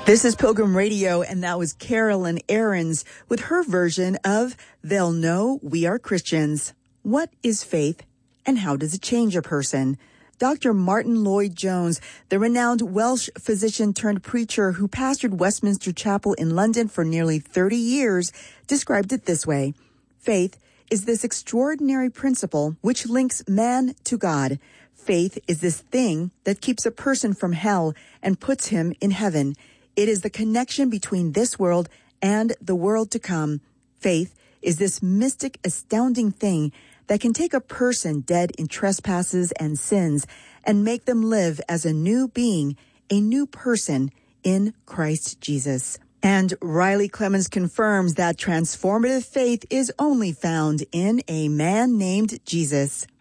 This is Pilgrim Radio, and that was Carolyn Ahrens with her version of They'll Know We Are Christians. What is faith, and how does it change a person? Dr. Martin Lloyd-Jones, the renowned Welsh physician turned preacher who pastored Westminster Chapel in London for nearly 30 years, described it this way. Faith is this extraordinary principle which links man to God. Faith is this thing that keeps a person from hell and puts him in heaven. It is the connection between this world and the world to come. Faith is this mystic, astounding thing that can take a person dead in trespasses and sins and make them live as a new being, a new person in Christ Jesus. And Riley Clemens confirms that transformative faith is only found in a man named Jesus.